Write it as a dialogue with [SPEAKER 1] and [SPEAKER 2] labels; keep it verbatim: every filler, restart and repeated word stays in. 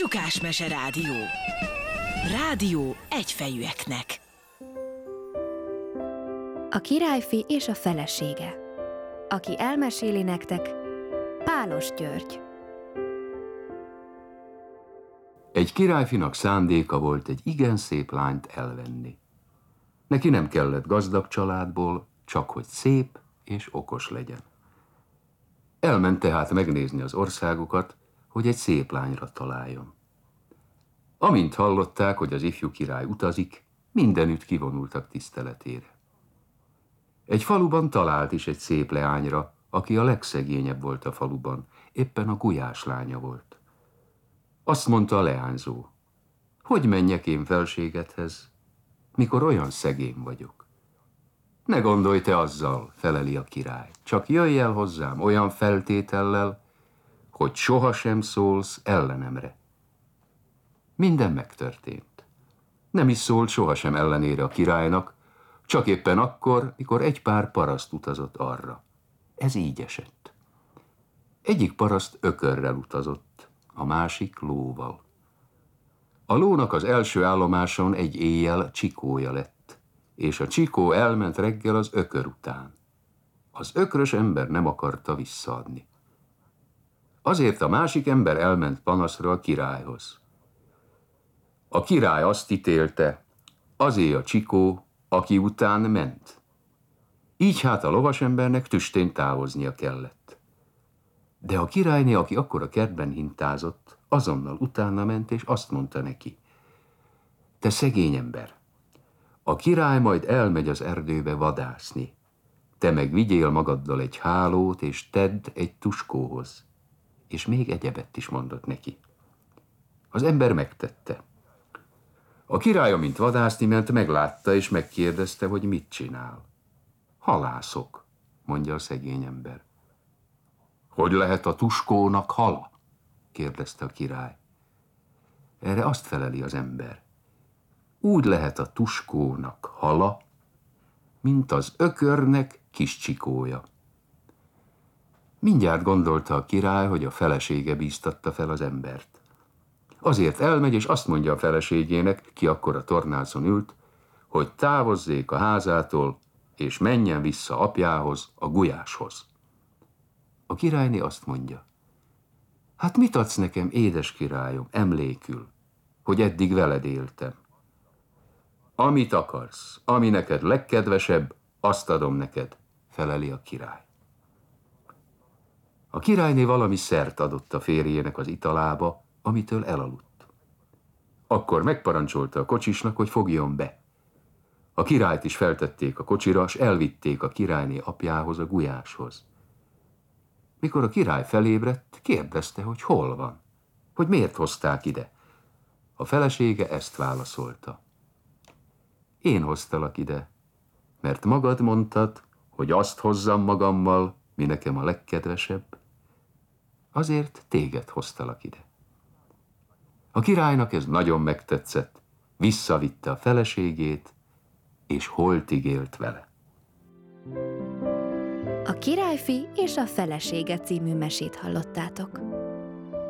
[SPEAKER 1] Macskásmese Rádió. Rádió egyfejűeknek.
[SPEAKER 2] A királyfi és a felesége. Aki elmeséli nektek, Pálos György.
[SPEAKER 3] Egy királyfinak szándéka volt egy igen szép lányt elvenni. Neki nem kellett gazdag családból, csak hogy szép és okos legyen. Elment tehát megnézni az országokat, hogy egy szép lányra találjon. Amint hallották, hogy az ifjú király utazik, mindenütt kivonultak tiszteletére. Egy faluban talált is egy szép leányra, aki a legszegényebb volt a faluban, éppen a gulyás lánya volt. Azt mondta a leányzó, hogy menjek én felségedhez, mikor olyan szegény vagyok. Ne gondolj te azzal, feleli a király, csak jöjj el hozzám olyan feltétellel, hogy sohasem szólsz ellenemre. Minden megtörtént. Nem is szólt sohasem ellenére a királynak, csak éppen akkor, mikor egy pár paraszt utazott arra. Ez így esett. Egyik paraszt ökörrel utazott, a másik lóval. A lónak az első állomáson egy éjjel csikója lett, és a csikó elment reggel az ökör után. Az ökrös ember nem akarta visszaadni. Azért a másik ember elment panaszra a királyhoz. A király azt ítélte, azé a csikó, aki után ment. Így hát a lovasembernek tüstén távoznia kellett. De a királyné, aki akkor a kertben hintázott, azonnal utána ment, és azt mondta neki, te szegény ember, a király majd elmegy az erdőbe vadászni. Te meg vigyél magaddal egy hálót, és tedd egy tuskóhoz. És még egyebet is mondott neki. Az ember megtette. A király, amint vadászni ment, meglátta, és megkérdezte, hogy mit csinál. Halászok, mondja a szegény ember. Hogy lehet a tuskónak hala? Kérdezte a király. Erre azt feleli az ember. Úgy lehet a tuskónak hala, mint az ökörnek kis csikója. Mindjárt gondolta a király, hogy a felesége bíztatta fel az embert. Azért elmegy, és azt mondja a feleségének, ki akkor a tornácon ült, hogy távozzék a házától, és menjen vissza apjához, a gulyáshoz. A királyné azt mondja, hát mit adsz nekem, édes királyom, emlékül, hogy eddig veled éltem? Amit akarsz, ami neked legkedvesebb, azt adom neked, feleli a király. A királyné valami szert adott a férjének az italába, amitől elaludt. Akkor megparancsolta a kocsisnak, hogy fogjon be. A királyt is feltették a kocsira, s elvitték a királyné apjához, a gulyáshoz. Mikor a király felébredt, kérdezte, hogy hol van, hogy miért hozták ide. A felesége ezt válaszolta. Én hoztalak ide, mert magad mondtad, hogy azt hozzam magammal, mi nekem a legkedvesebb, azért téged hoztalak ide. A királynak ez nagyon megtetszett, visszavitte a feleségét, és holtig élt vele.
[SPEAKER 2] A királyfi és a felesége című mesét hallottátok.